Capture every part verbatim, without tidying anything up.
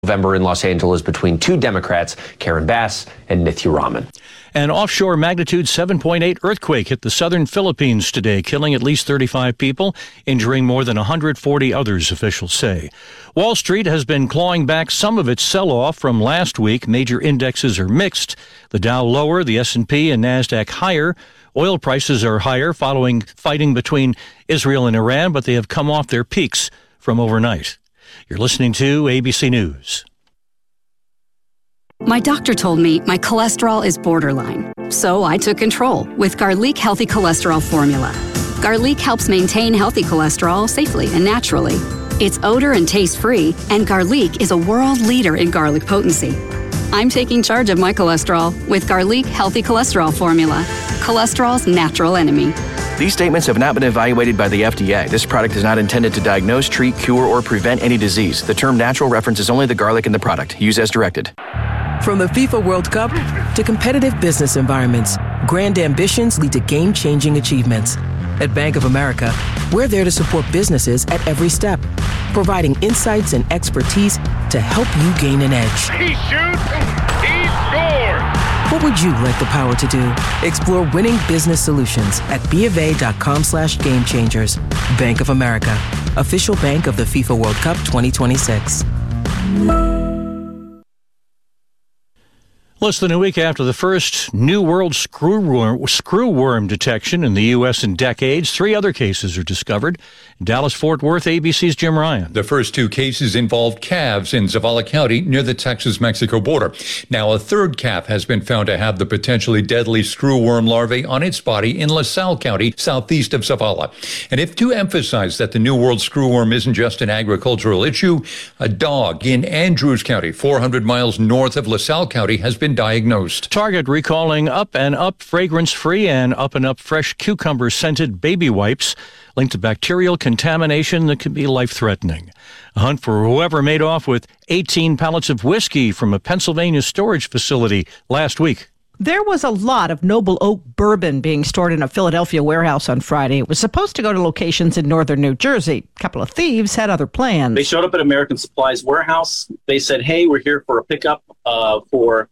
November in Los Angeles between two Democrats, Karen Bass and Nithya Raman. An offshore magnitude seven point eight earthquake hit the southern Philippines today, killing at least thirty-five people, injuring more than one hundred forty others, officials say. Wall Street has been clawing back some of its sell-off from last week. Major indexes are mixed. The Dow lower, the S and P and NASDAQ higher. Oil prices are higher following fighting between Israel and Iran, but they have come off their peaks from overnight. You're listening to A B C News. My doctor told me my cholesterol is borderline, so I took control with Garlic Healthy Cholesterol Formula. Garlic helps maintain healthy cholesterol safely and naturally. It's odor and taste-free, and Garlic is a world leader in garlic potency. I'm taking charge of my cholesterol with Garlic Healthy Cholesterol Formula, cholesterol's natural enemy. These statements have not been evaluated by the F D A. This product is not intended to diagnose, treat, cure, or prevent any disease. The term natural references only the garlic in the product. Use as directed. From the FIFA World Cup to competitive business environments, grand ambitions lead to game-changing achievements. At Bank of America, we're there to support businesses at every step, providing insights and expertise to help you gain an edge. He shoots, he scores! What would you like the power to do? Explore winning business solutions at BofA.com slash game changers. Bank of America, official bank of the FIFA World Cup twenty twenty-six. Less than a week after the first New World screwworm, screwworm detection in the U S in decades, three other cases are discovered. In Dallas-Fort Worth, A B C's Jim Ryan. The first two cases involved calves in Zavala County near the Texas-Mexico border. Now a third calf has been found to have the potentially deadly screwworm larvae on its body in LaSalle County, southeast of Zavala. And if to emphasize that the New World screwworm isn't just an agricultural issue, a dog in Andrews County, four hundred miles north of LaSalle County, has been diagnosed. Target recalling Up and Up fragrance-free and Up and Up fresh cucumber-scented baby wipes linked to bacterial contamination that could be life-threatening. A hunt for whoever made off with eighteen pallets of whiskey from a Pennsylvania storage facility last week. There was a lot of Noble Oak bourbon being stored in a Philadelphia warehouse on Friday. It was supposed to go to locations in northern New Jersey. A couple of thieves had other plans. They showed up at American Supply's warehouse. They said, hey, we're here for a pickup uh, for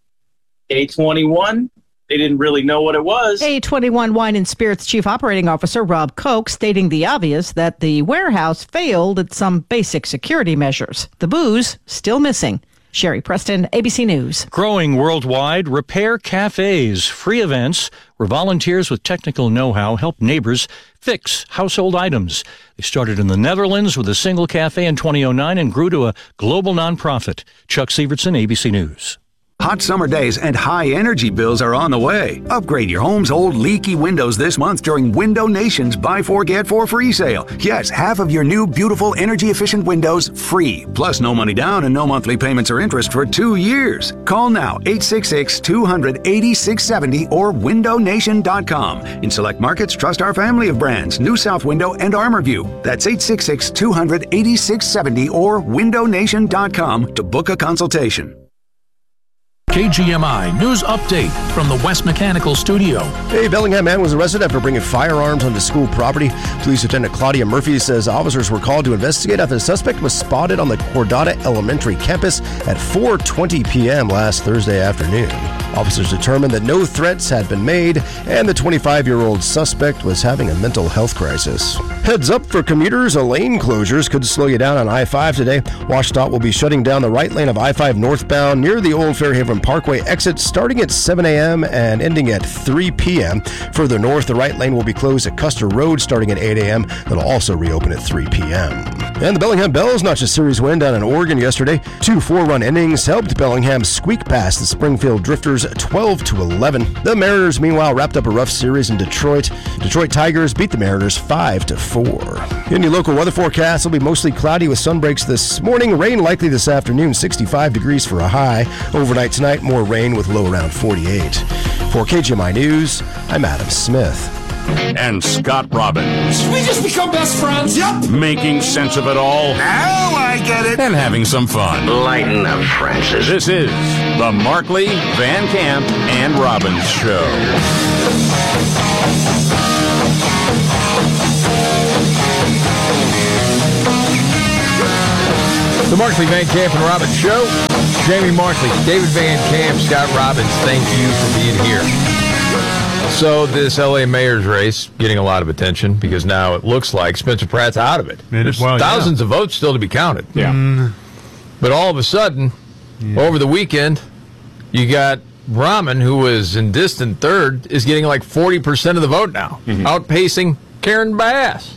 A twenty-one. They didn't really know what it was. A twenty-one Wine and Spirits Chief Operating Officer Rob Koch stating the obvious that the warehouse failed at some basic security measures. The booze still missing. Sherry Preston, A B C News. Growing worldwide, repair cafes, free events where volunteers with technical know-how help neighbors fix household items. They started in the Netherlands with a single cafe in twenty oh nine and grew to a global nonprofit. Chuck Sievertson, A B C News. Hot summer days and high energy bills are on the way. Upgrade your home's old leaky windows this month during Window Nation's Buy Four Get Four free sale. Yes, half of your new beautiful energy efficient windows free. Plus no money down and no monthly payments or interest for two years. Call now eight six six, two hundred, eighty-six seventy or window nation dot com. In select markets, trust our family of brands, New South Window and Armorview. That's eight six six, two hundred, eighty-six seventy or window nation dot com to book a consultation. K G M I News Update from the West Mechanical Studio. A Bellingham man was arrested after bringing firearms onto school property. Police Lieutenant Claudia Murphy says officers were called to investigate after the suspect was spotted on the Cordata Elementary campus at four twenty p.m. last Thursday afternoon. Officers determined that no threats had been made and the twenty-five-year-old suspect was having a mental health crisis. Heads up for commuters, a lane closures could slow you down on I five today. WashDOT will be shutting down the right lane of I five northbound near the Old Fairhaven Parkway exit starting at seven a.m. and ending at three p.m. Further north, the right lane will be closed at Custer Road starting at eight a.m. That'll also reopen at three p.m. And the Bellingham Bells notched a series win down in Oregon yesterday. Two four-run innings helped Bellingham squeak past the Springfield Drifters twelve to eleven. The Mariners, meanwhile, wrapped up a rough series in Detroit. Detroit Tigers beat the Mariners five to four. In your local weather forecast, it'll be mostly cloudy with sun breaks this morning. Rain likely this afternoon, sixty-five degrees for a high. Overnight tonight, more rain with low around forty-eight. For K G M I News, I'm Adam Smith. And Scott Robbins. We just become best friends. Yep. Making sense of it all. Now I get it. And having some fun. Lighten up, Francis. This is the Markley, Van Camp, and Robbins Show. The Markley, Van Camp, and Robbins Show. Jamie Markley, David Van Camp, Scott Robbins, thank you for being here. So this L A mayor's race getting a lot of attention because now it looks like Spencer Pratt's out of it. There's well, thousands yeah. of votes still to be counted. Yeah. Mm. But all of a sudden, yeah. over the weekend, you got Rahman, who was in distant third, is getting like forty percent of the vote now, mm-hmm. outpacing Karen Bass.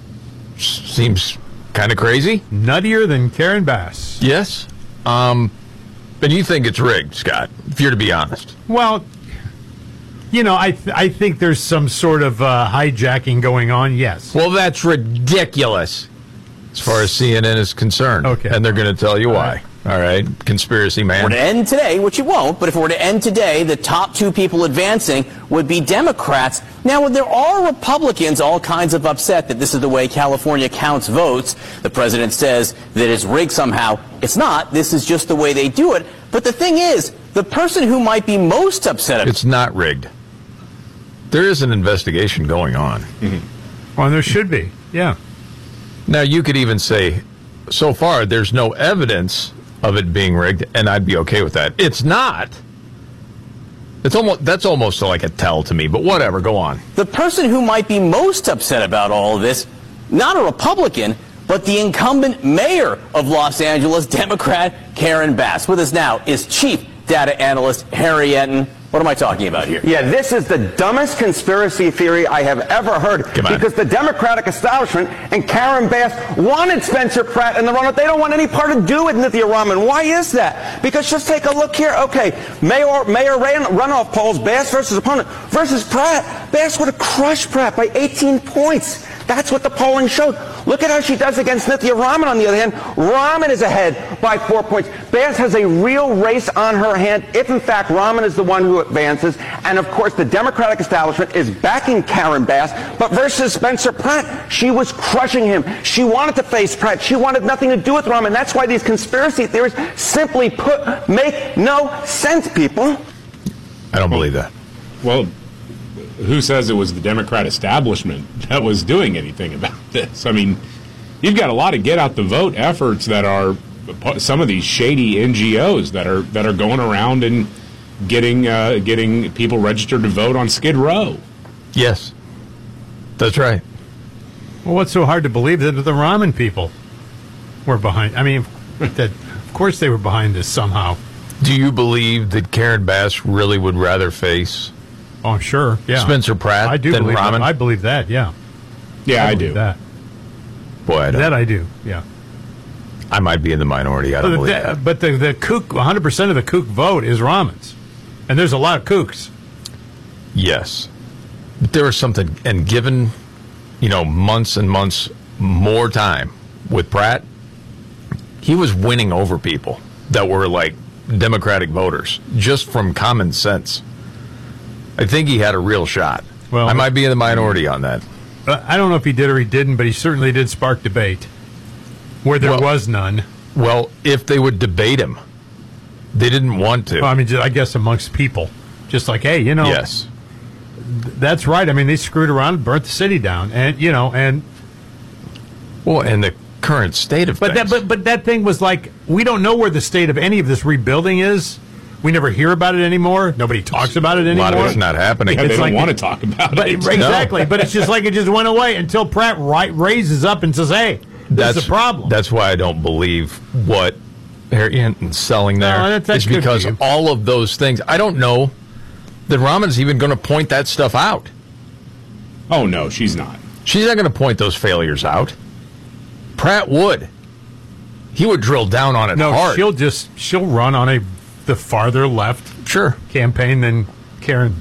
Seems kind of crazy. Nuttier than Karen Bass. Yes. Um, but you think it's rigged, Scott, if you're to be honest. Well, you know, I th- I think there's some sort of uh, hijacking going on, yes. Well, that's ridiculous as far as C N N is concerned. Okay. And they're going to tell you All why. right. All right, conspiracy man. If it were to end today, which it won't, but if it were to end today, the top two people advancing would be Democrats. Now, there are Republicans all kinds of upset that this is the way California counts votes. The president says that it's rigged somehow. It's not. This is just the way they do it. But the thing is, the person who might be most upset about it's not rigged. There is an investigation going on. Mm-hmm. Well, there should be, yeah. Now, you could even say, so far, there's no evidence of it being rigged, and I'd be okay with that. It's not. It's almost that's almost like a tell to me, but whatever, go on. The person who might be most upset about all of this, not a Republican, but the incumbent mayor of Los Angeles, Democrat Karen Bass. With us now is Chief Data Analyst Harry Enton. What am I talking about here? Yeah, this is the dumbest conspiracy theory I have ever heard. Because the Democratic establishment and Karen Bass wanted Spencer Pratt in the runoff. They don't want any part to do with Nithya Raman. Why is that? Because just take a look here. Okay, mayor mayor runoff polls, Bass versus opponent versus Pratt. Bass would have crushed Pratt by eighteen points. That's what the polling showed. Look at how she does against Nithya Raman, on the other hand. Raman is ahead by four points. Bass has a real race on her hand if, in fact, Raman is the one who advances. And, of course, the Democratic establishment is backing Karen Bass. But versus Spencer Pratt, she was crushing him. She wanted to face Pratt. She wanted nothing to do with Raman. That's why these conspiracy theories, simply put, make no sense, people. I don't believe that. Well, who says it was the Democrat establishment that was doing anything about this? I mean, you've got a lot of get-out-the-vote efforts that are some of these shady N G Os that are that are going around and getting uh, getting people registered to vote on Skid Row. Yes, that's right. Well, what's so hard to believe that the Raman people were behind? I mean, that of course they were behind this somehow. Do you believe that Karen Bass really would rather face? Oh, I'm sure. Yeah, Spencer Pratt. I do than believe Raman? that. I believe that. Yeah. Yeah, I, I do. That. Boy, I don't. That I do. Yeah. I might be in the minority. I don't but believe the, that. But the the kook, one hundred percent of the kook vote is Raman's, and there's a lot of kooks. Yes, but there was something, and given, you know, months and months more time with Pratt, he was winning over people that were like Democratic voters just from common sense. I think he had a real shot. Well, I might be in the minority on that. I don't know if he did or he didn't, but he certainly did spark debate where there well, was none. Well, if they would debate him, they didn't want to. Well, I mean, I guess amongst people, just like, hey, you know, yes, that's right. I mean, they screwed around and burnt the city down, and you know, and well, and the current state of but things. that, but but that thing was like, we don't know where the state of any of this rebuilding is. We never hear about it anymore. Nobody talks about it anymore. A lot of it's not happening. Yeah, they it's don't like want the, to talk about but, it. Exactly, no. But it's just like it just went away until Pratt right, raises up and says, hey, that's the problem. That's why I don't believe what Harry Enton's selling there. No, that, that is because be. all of those things. I don't know that Raman's even going to point that stuff out. Oh, no, she's not. She's not going to point those failures out. Pratt would. He would drill down on it no, hard. she'll just, she'll run on a the farther left sure campaign than Karen.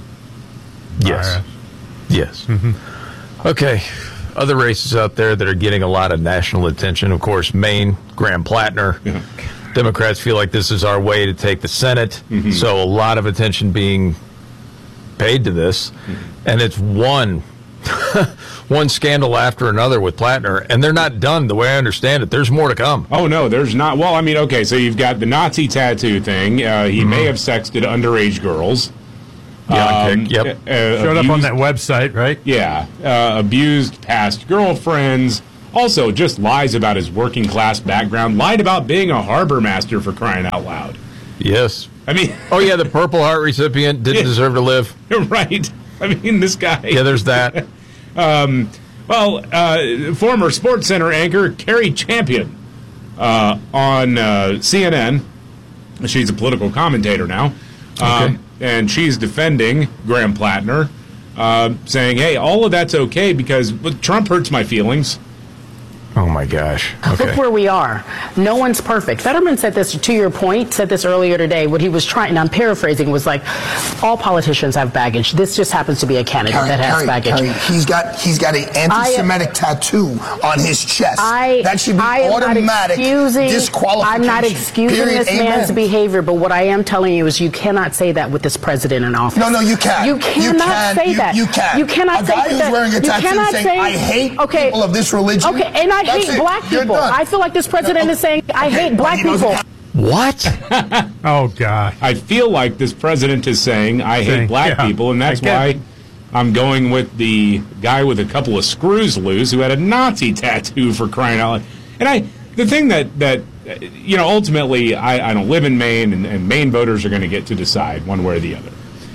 Yes. Right. Yes. Mm-hmm. Okay. Other races out there that are getting a lot of national attention. Of course, Maine, Graham Plattner. Yeah. Democrats feel like this is our way to take the Senate. Mm-hmm. So a lot of attention being paid to this. Mm-hmm. And it's one one scandal after another with Plattner, and they're not done the way I understand it. There's more to come. Oh, no, there's not. Well, I mean, okay, so you've got the Nazi tattoo thing. Uh, he mm-hmm. may have sexted underage girls. Yeah, um, yep. Uh, Showed abused, up on that website, right? Yeah. Uh, abused past girlfriends, Also, just lies about his working class background. Lied about being a harbor master, for crying out loud. Yes. I mean... oh, yeah, the Purple Heart recipient didn't deserve to live. Right. I mean, this guy... Yeah, there's that. um, well, uh, former Sports Center anchor Carrie Champion uh, on uh, C N N. She's a political commentator now. Um, okay. And she's defending Graham Plattner, uh, saying, hey, all of that's okay because Trump hurts my feelings. Oh, my gosh. Okay. Look where we are. No one's perfect. Fetterman said this, to your point, said this earlier today. What he was trying, and I'm paraphrasing, was like, all politicians have baggage. This just happens to be a candidate Carrie, that has Carrie, baggage. Carrie, he's got he's got an anti-Semitic I, tattoo on his chest. I, that should be I automatic excusing, disqualification. I'm not excusing Period. this Amen. man's behavior, but what I am telling you is you cannot say that with this president in office. No, no, you can't. You cannot you can, say you, that. You can. You cannot a say guy who's that. wearing a tattoo saying, say, I hate okay, people of this religion. Okay, and I That's hate it. black people. I feel like this president is saying, I okay, hate black people. What? Oh, God. I feel like this president is saying, I hate saying, black yeah, people, and that's why I'm going with the guy with a couple of screws loose who had a Nazi tattoo, for crying out loud. And I, the thing that, that you know, ultimately, I, I don't live in Maine, and, and Maine voters are going to get to decide one way or the other.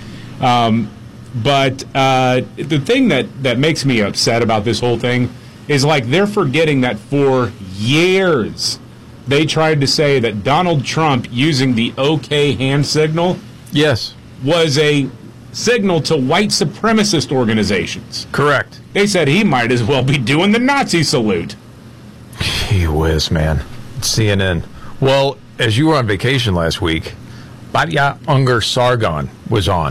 Um, but uh, the thing that, that makes me upset about this whole thing is, like, they're forgetting that for years they tried to say that Donald Trump using the OK hand signal yes was a signal to white supremacist organizations. Correct. They said he might as well be doing the Nazi salute. Gee whiz, man. C N N. Well, as you were on vacation last week, Batya Unger Sargon was on.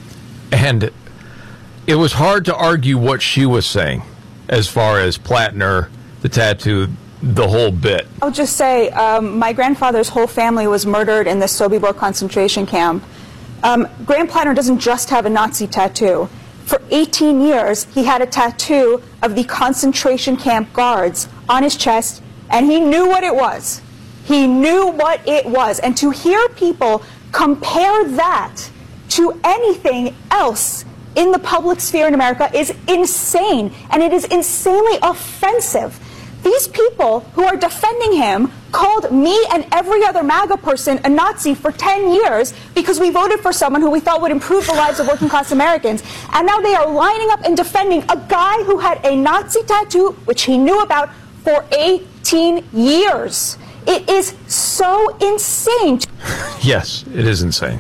And it was hard to argue what she was saying as far as Plattner, the tattoo, the whole bit. I'll just say um, my grandfather's whole family was murdered in the Sobibor concentration camp. Um, Graham Plattner doesn't just have a Nazi tattoo. For eighteen years, he had a tattoo of the concentration camp guards on his chest, and he knew what it was. He knew what it was. And to hear people compare that to anything else in the public sphere in America is insane, and it is insanely offensive. These people who are defending him called me and every other MAGA person a Nazi for ten years because we voted for someone who we thought would improve the lives of working class Americans. And now they are lining up and defending a guy who had a Nazi tattoo, which he knew about, for eighteen years. It is so insane. Yes, it is insane.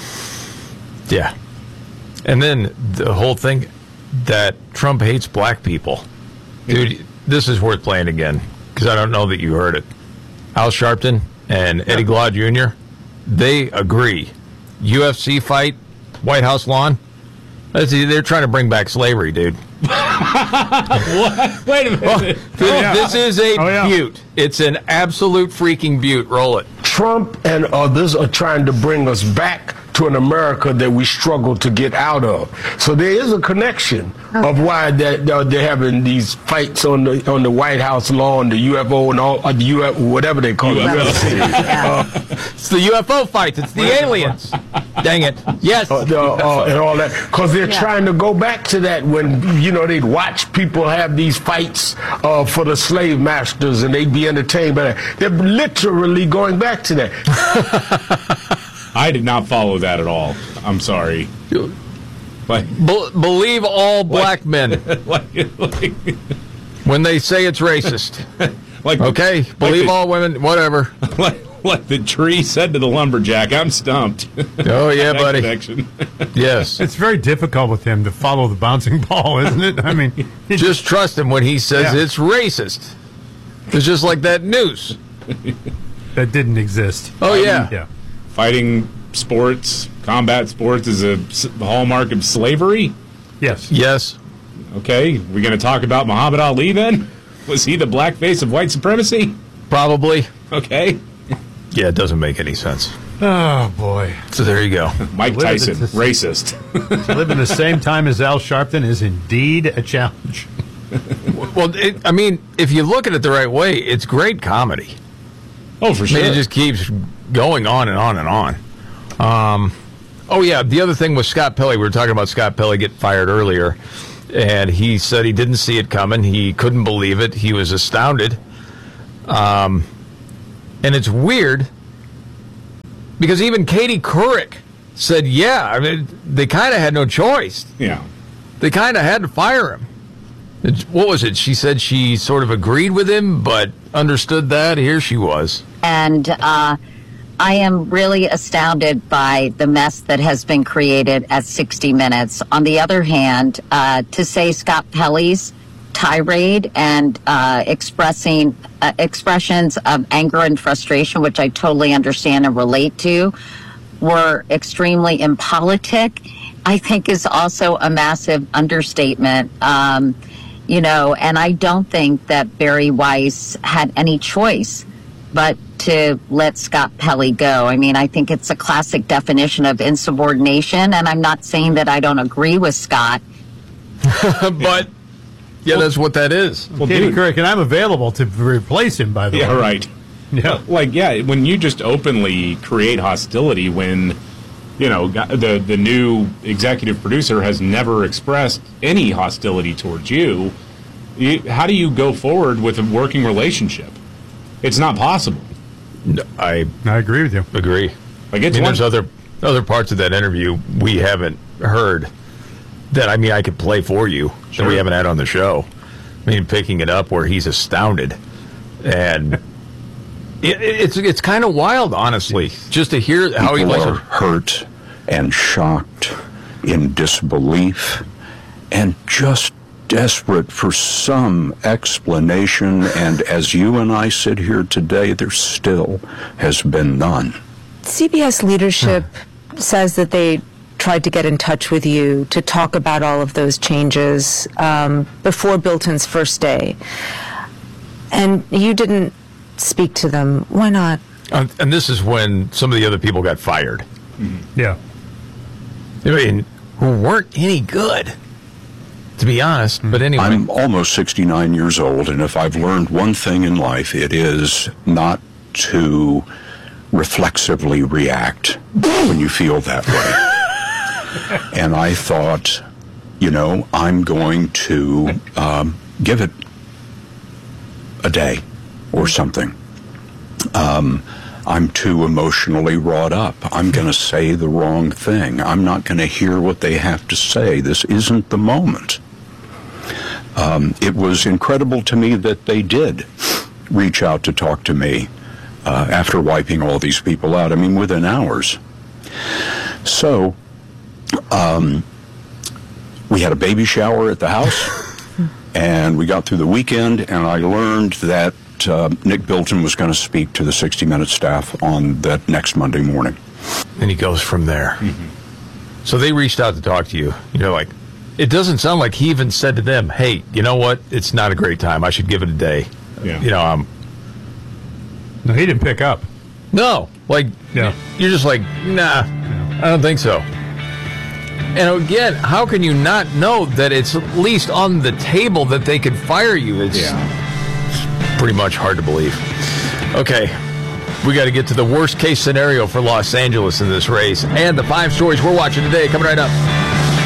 Yeah. And then the whole thing that Trump hates black people. Dude, this is worth playing again because I don't know that you heard it. Al Sharpton and Eddie Glaude Junior, they agree. U F C fight, White House lawn, that's, they're trying to bring back slavery, dude. What? Wait a minute. Well, this, oh, yeah. this is a oh, yeah. beaut. It's an absolute freaking beaut. Roll it. Trump and others are trying to bring us back to an America that we struggle to get out of. So there is a connection of why that they're, they're having these fights on the on the White House lawn, the U F O and all uh, the U F whatever they call it. uh, it's the U F O fights. It's the aliens. Dang it. Yes. Uh, the, uh, and all that, because they're yeah. trying to go back to that when you know they'd watch people have these fights uh, for the slave masters and they'd be entertained by that. They're literally going back to that. I did not follow that at all. I'm sorry. Like, Be- believe all black like, men like, like, when they say it's racist. like okay, like believe the, all women, whatever. Like, like the tree said to the lumberjack, I'm stumped. Oh, yeah, buddy. Yes. It's very difficult with him to follow the bouncing ball, isn't it? I mean, just trust him when he says yeah. it's racist. It's just like that noose. That didn't exist. Oh, yeah. Yeah. Fighting sports, combat sports is a hallmark of slavery? Yes. Yes. Okay, we're going to talk about Muhammad Ali then? Was he the black face of white supremacy? Probably. Okay. Yeah, it doesn't make any sense. Oh, boy. So there you go. Mike Tyson, the, racist. To live in the same time as Al Sharpton is indeed a challenge. Well, it, I mean, if you look at it the right way, it's great comedy. Oh, for sure. I mean, it just keeps going on and on and on. Um, oh, yeah, the other thing was Scott Pelley. We were talking about Scott Pelley getting fired earlier. and he said he didn't see it coming. He couldn't believe it. He was astounded. Um, and it's weird because even Katie Couric said, yeah, I mean, they kind of had no choice. Yeah. They kind of had to fire him. It's, what was it? She said she sort of agreed with him, but understood that. Here she was. And uh, I am really astounded by the mess that has been created at sixty minutes. On the other hand, uh, to say Scott Pelley's tirade and uh, expressing uh, expressions of anger and frustration, which I totally understand and relate to, were extremely impolitic, I think is also a massive understatement. Um, you know, and I don't think that Barry Weiss had any choice but to let Scott Pelley go. I mean, I think it's a classic definition of insubordination, and I'm not saying that I don't agree with Scott. But, yeah, well, that's what that is. Well, Katie Couric, and I'm available to replace him, by the yeah, way. Yeah, right. Yeah. Like, yeah, when you just openly create hostility when, you know, the, the new executive producer has never expressed any hostility towards you, you, how do you go forward with a working relationship? It's not possible. No, I I agree with you. Agree. Like it's I mean, one, there's other other parts of that interview we haven't heard that I mean I could play for you sure. that we haven't had on the show. I mean, picking it up where he's astounded, and it, it's it's kind of wild, honestly, just to hear how he People are hurt and shocked, in disbelief, and just desperate for some explanation, and as you and I sit here today, there still has been none. C B S leadership huh. says that they tried to get in touch with you to talk about all of those changes um, before Bilton's first day, and you didn't speak to them. Why not? Uh, and this is when some of the other people got fired. Mm-hmm. Yeah. I mean, who weren't any good, to be honest, but anyway. I'm almost sixty-nine years old, and if I've learned one thing in life, it is not to reflexively react when you feel that way. And I thought, you know, I'm going to um, give it a day or something. Um, I'm too emotionally wrought up. I'm going to say the wrong thing. I'm not going to hear what they have to say. This isn't the moment. Um, it was incredible to me that they did reach out to talk to me uh, after wiping all these people out. I mean, within hours. So, um, we had a baby shower at the house, and we got through the weekend, and I learned that Uh, Nick Bilton was going to speak to the sixty minute staff on that next Monday morning. And he goes from there. Mm-hmm. So they reached out to talk to you. You know, like, it doesn't sound like he even said to them, hey, you know what? It's not a great time. I should give it a day. Yeah. You know, um, no, he didn't pick up. No. Like, yeah. You're just like, nah, I don't think so. And again, how can you not know that it's at least on the table that they could fire you? It's yeah. pretty much hard to believe. Okay, we got to get to the worst case scenario for Los Angeles in this race and the five stories we're watching today coming right up.